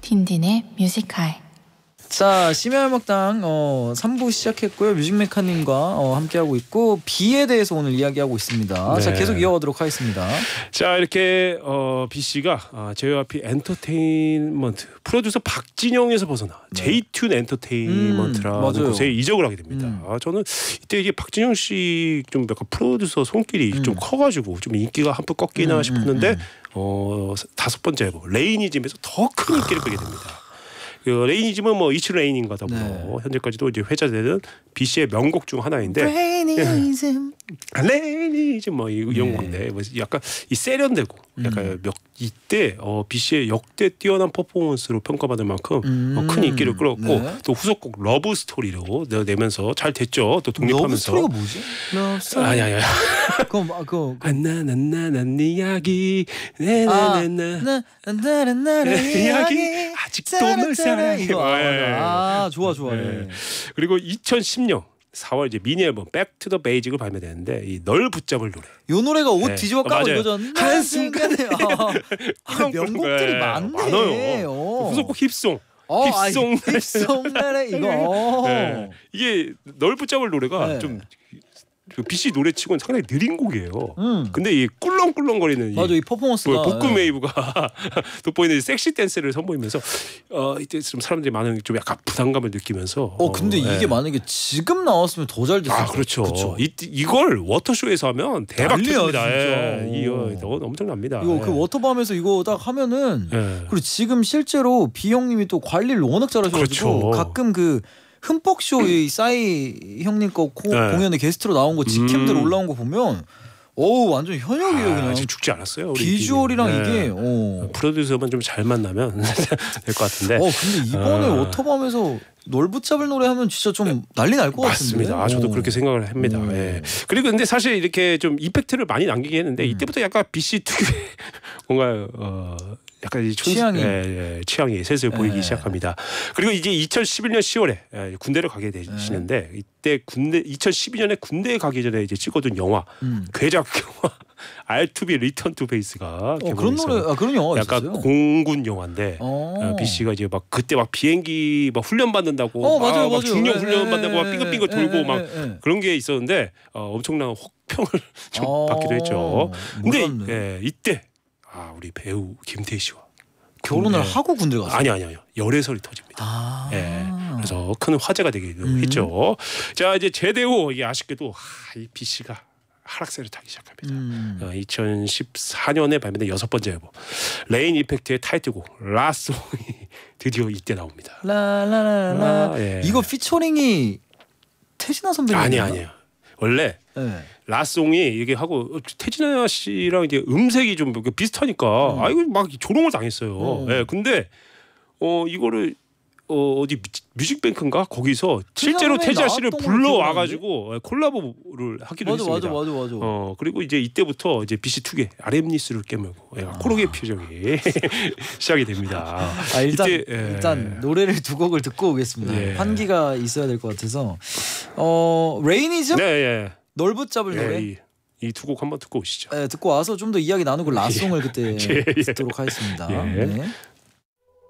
딘딘의 뮤직하이. 자, 심야 음악당 3부 시작했고요. 뮤직메카님과 함께하고 있고 B에 대해서 오늘 이야기하고 있습니다. 네. 자, 계속 이어가도록 하겠습니다. 자, 이렇게 B씨가 JYP 엔터테인먼트 프로듀서 박진영에서 벗어나 제이튠 엔터테인먼트라는 맞아요. 곳에 이적을 하게 됩니다. 저는 이때 이게 박진영 씨 좀 약간 프로듀서 손길이 좀 커가지고 좀 인기가 한푼 꺾이나 싶었는데 5번째 앨범 레이니즘에서 더 큰 인기를 끌게 됩니다. 그 레이니즘은 뭐 이츠 레인인가 더불어 현재까지도 이제 회자되는 B씨의 명곡 중 하나인데 레이니즘 뭐 이런 건데 뭐 약간 이 세련되고 약간 이때 B씨의 역대 뛰어난 퍼포먼스로 평가받을 만큼 큰 인기를 끌었고 또 후속곡 러브 스토리로 내면서 잘 됐죠. 또 독립하면서. 러브 스토리가 뭐지? 러브 스토리. 아니야. 그거 나나나나난 이야기 나나나나 이야기 아직도 널 사랑해. 좋아. 네. 그리고 2010년 4월 이제 미니 앨범 Back to the Basic을 발매되는데 이 널 붙잡을 노래. 요 노래가 옷 뒤집어 까고 이거죠. 한순간에 명곡들이 많아요. 후속곡 힙송. 힙송 나래 이거. 네. 이게 널 붙잡을 노래가 좀 B씨 노래치고는 상당히 느린 곡이에요. 근데 이 꿀렁꿀렁거리는 맞아, 이 퍼포먼스가 복근 웨이브가 돋보이는 섹시 댄스를 선보이면서 이때 좀 사람들이 많은 좀 약간 부담감을 느끼면서 근데 이게 만약에 지금 나왔으면 더 잘 됐을 거예요. 그렇죠. 이걸 워터쇼에서 하면 대박 터집니다. 진짜. 엄청납니다. 이거 그 워터밤에서 이거 딱 하면은 그리고 지금 실제로 B 형님이 또 관리를 워낙 잘하셔가지고 가끔 그 흠뻑쇼 이 싸이 형님 거 공연에 게스트로 나온 거 직캠들 올라온 거 보면 완전 현역이에요. 그냥 아직 죽지 않았어요. 비주얼이랑 이게 프로듀서만 좀 잘 만나면 될 것 같은데. 근데 이번에 워터밤에서 널 붙잡을 노래 하면 진짜 좀 난리 날 것 같은데. 맞습니다. 저도 그렇게 생각을 합니다. 그리고 근데 사실 이렇게 좀 이펙트를 많이 남기게 했는데 이때부터 약간 BC 특유의 뭔가 약간 이 취향이 슬슬 보이기 시작합니다. 그리고 이제 2011년 10월에 군대를 가게 되시는데 이때 2012년에 군대에 가기 전에 이제 찍어둔 영화 괴작 영화 R2B 리턴 투 베이스가 개봉했어요. 그런 영화가 약간 있었어요? 공군 영화인데 B씨가 이제 막 그때 막 비행기 막 훈련 받는다고 막 중령 훈련 받는다고 막 빙글빙글 돌고 막 그런 게 있었는데 엄청난 혹평을 좀 받기도 했죠. 근데 이때 우리 배우 김태희 씨와 결혼을 하고 군대 갔어요? 아니요. 열애설이 터집니다. 그래서 큰 화제가 되기도 했죠. 자, 이제 제대 후 이게 아쉽게도 이 B씨가 하락세를 타기 시작합니다. 2014년에 발매된 6번째 앨범 레인 이펙트의 타이틀곡 라송이 드디어 이때 나옵니다. 라라라라. 이거 피처링이 태진아 선배님 아니에요. 원래 라송이 이게 하고 태진아 씨랑 이제 음색이 좀 비슷하니까 이거 막 조롱을 당했어요. 근데 이거를 어디 뮤직뱅크인가 거기서 실제로 태진아 씨를 불러와가지고 콜라보를 하기로 했습니다. 맞아. 그리고 이제 이때부터 이제 BC 투게 RM니스를 깨물고 코르게 표정이 시작이 됩니다. 일단 노래를 두 곡을 듣고 오겠습니다. 환기가 있어야 될 것 같아서 레이니즘? 널 붙잡을 노래 이 두 곡 한번 듣고 오시죠. 듣고 와서 좀 더 이야기 나누고 라송을 그때 듣도록 하겠습니다.